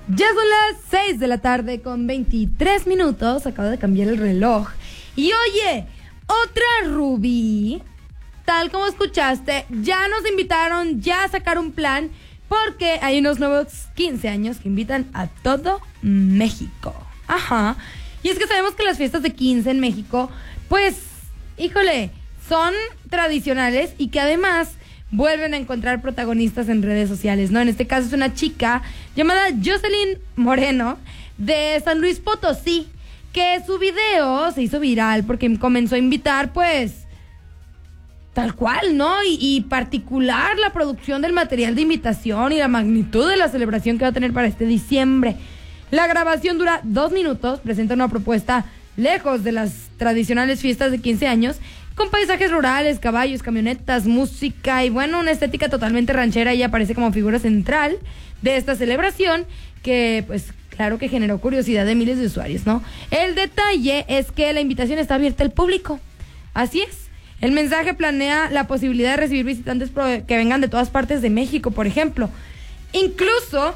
Ya son las 6 de la tarde con 23 minutos. Acaba de cambiar el reloj. Y oye, otra Rubí, tal como escuchaste, ya nos invitaron, ya a sacar un plan, porque hay unos nuevos 15 años que invitan a todo México. Ajá. Y es que sabemos que las fiestas de 15 en México, pues, híjole, son tradicionales y que además vuelven a encontrar protagonistas en redes sociales, ¿no? En este caso es una chica llamada Jocelyn Moreno de San Luis Potosí, que su video se hizo viral porque comenzó a invitar, pues, tal cual, ¿no? Y particular la producción del material de invitación y la magnitud de la celebración que va a tener para este diciembre. La grabación dura 2 minutos, presenta una propuesta lejos de las tradicionales fiestas de 15 años, con paisajes rurales, caballos, camionetas, música y bueno, una estética totalmente ranchera. Ella aparece como figura central de esta celebración que pues claro que generó curiosidad de miles de usuarios, ¿no? El detalle es que la invitación está abierta al público. Así es. El mensaje planea la posibilidad de recibir visitantes que vengan de todas partes de México, por ejemplo. Incluso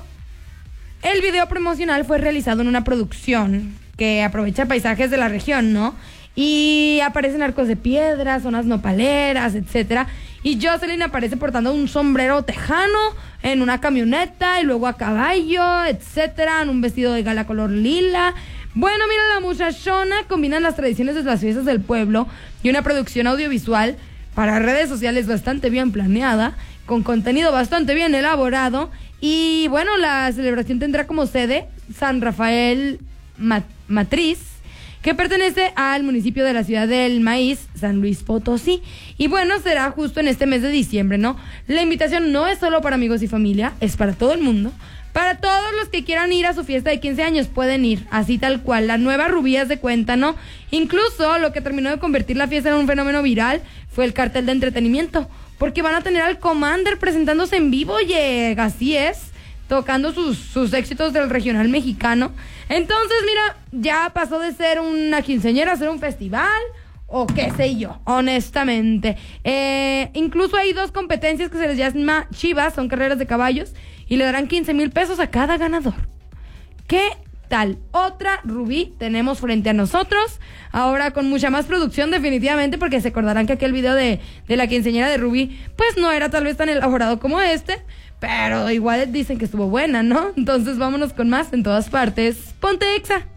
el video promocional fue realizado en una producción que aprovecha paisajes de la región, ¿no? Y aparecen arcos de piedra, zonas nopaleras, etcétera. Y Jocelyn aparece portando un sombrero tejano en una camioneta y luego a caballo, etcétera, en un vestido de gala color lila. Bueno, mira, la muchachona combina las tradiciones de las fiestas del pueblo y una producción audiovisual para redes sociales bastante bien planeada, con contenido bastante bien elaborado. Y bueno, la celebración tendrá como sede San Rafael Matriz, que pertenece al municipio de la Ciudad del Maíz, San Luis Potosí. Y bueno, será justo en este mes de diciembre, ¿no? La invitación no es solo para amigos y familia, es para todo el mundo. Para todos los que quieran ir a su fiesta de 15 años pueden ir, así tal cual. La nueva Rubí haz de cuenta, ¿no? Incluso lo que terminó de convertir la fiesta en un fenómeno viral fue el cartel de entretenimiento, porque van a tener al Commander presentándose en vivo, oye, así es, tocando sus éxitos del regional mexicano. Entonces, mira, ya pasó de ser una quinceañera a ser un festival, o qué sé yo, honestamente. Incluso hay 2 competencias que se les llama Chivas, son carreras de caballos, y le darán 15,000 pesos a cada ganador. ¿Qué tal? Otra Rubí tenemos frente a nosotros, ahora con mucha más producción definitivamente, porque se acordarán que aquel video de la quinceañera de Rubí, pues no era tal vez tan elaborado como este, pero igual dicen que estuvo buena, ¿no? Entonces vámonos con más en todas partes. Ponte Exa.